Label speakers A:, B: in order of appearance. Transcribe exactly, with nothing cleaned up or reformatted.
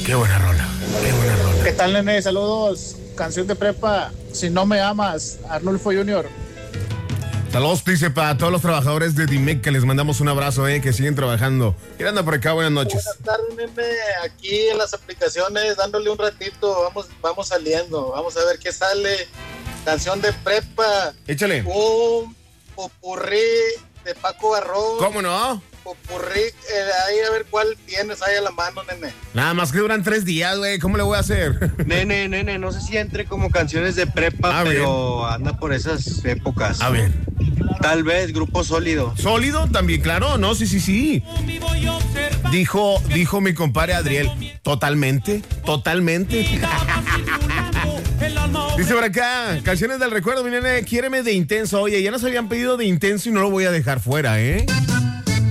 A: Qué buena rola, qué buena rola.
B: ¿Qué tal, nene? Saludos. Canción de prepa, Si no me amas, Arnulfo junior
A: Saludos, príncipe, a todos los trabajadores de Dimec, que les mandamos un abrazo, eh, que siguen trabajando. ¿Quién anda por acá? Buenas noches.
C: Buenas tardes, nene. Aquí en las aplicaciones, dándole un ratito. Vamos, vamos saliendo. Vamos a ver qué sale. Canción de prepa.
A: Échale.
C: Un popurrí de Paco Barrón.
A: ¿Cómo no?
C: Popurrí, eh, ahí a ver cuál tienes ahí a la mano, nene.
A: Nada más que duran tres días, güey. ¿Cómo le voy a hacer?
D: Nene, nene, no sé si entre como canciones de prepa,
A: A
D: pero ver. Anda por esas épocas.
A: A ver.
D: Tal vez Grupo Sólido.
A: ¿Sólido? También, claro. No, sí, sí, sí. Dijo, dijo mi compadre Adriel. Totalmente, totalmente. Dice por acá, canciones del recuerdo, mi nene, quiéreme de Intenso. Oye, ya nos habían pedido de Intenso y no lo voy a dejar fuera, ¿eh?